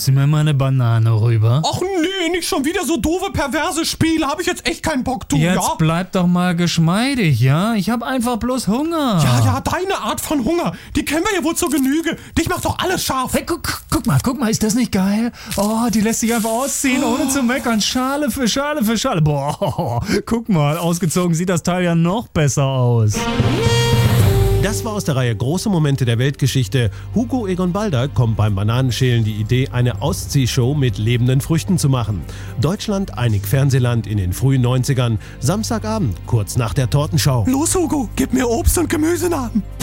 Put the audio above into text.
Gibst du mir mal eine Banane rüber? Ach nee, nicht schon wieder so doofe, perverse Spiele. Habe ich jetzt echt keinen Bock, du, Jetzt ja? bleib doch mal geschmeidig, ja? Ich hab einfach bloß Hunger. Ja, deine Art von Hunger, die kennen wir ja wohl zur Genüge. Dich macht doch alles scharf. Hey, guck mal, ist das nicht geil? Oh, die lässt sich einfach ausziehen, ohne zu meckern. Schale für Schale für Schale. Boah, guck mal, ausgezogen sieht das Teil ja noch besser aus. Das war aus der Reihe Große Momente der Weltgeschichte. Hugo Egon Balder kommt beim Bananenschälen die Idee, eine Ausziehshow mit lebenden Früchten zu machen. Deutschland, einig Fernsehland in den frühen 90ern. Samstagabend, kurz nach der Tortenschau. Los, Hugo, gib mir Obst und Gemüsenamen.